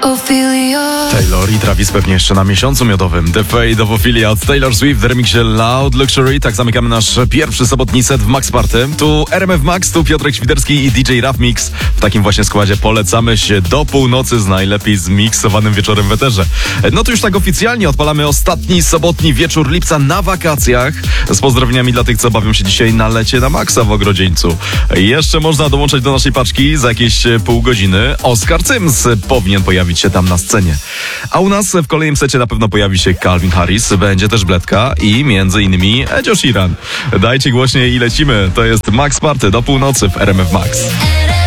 Ophelia. Taylor i Travis pewnie jeszcze na miesiącu miodowym. The Fate of Ophelia od Taylor Swift w remiksie Loud Luxury. Tak zamykamy nasz pierwszy sobotni set w Max Party. Tu RMF Max, tu Piotrek Świderski i DJ Raf Mix. W takim właśnie składzie polecamy się do północy z najlepiej zmiksowanym wieczorem w eterze. No to już tak oficjalnie odpalamy ostatni sobotni wieczór lipca na wakacjach. Z pozdrowieniami dla tych, co bawią się dzisiaj na lecie na Maxa w Ogrodzieńcu. Jeszcze można dołączać do naszej paczki za jakieś pół godziny. Oscar Sims powinien pojawić się tam na scenie. A u nas w kolejnym secie na pewno pojawi się Calvin Harris, będzie też Bledka i między innymi Edzio Sheeran. Dajcie głośniej i lecimy. To jest Max Party do północy w RMF Max.